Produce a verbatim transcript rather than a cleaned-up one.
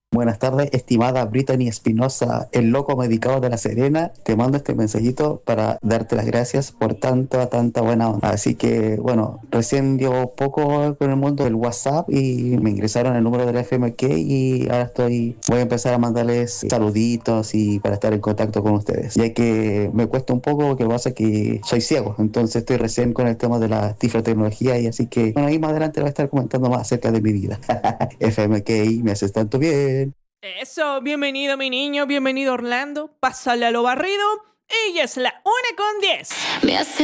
Buenas tardes, estimada Brittany Espinosa, el loco medicado de La Serena. Te mando este mensajito para darte las gracias por tanta, tanta buena onda. Así que, bueno, recién llevo poco con el mundo del WhatsApp y me ingresaron el número de la F M K y ahora estoy, voy a empezar a mandarles saluditos y para estar en contacto con ustedes. Ya que me cuesta un poco, porque pasa que soy ciego, entonces estoy recién con el tema de la tiflotecnología y así que, bueno, ahí más adelante voy a estar comentando más acerca de mi vida. F M K, me haces tanto bien. Eso, bienvenido mi niño, bienvenido Orlando. Pásale a lo barrido. Ella es la una con diez. Me hace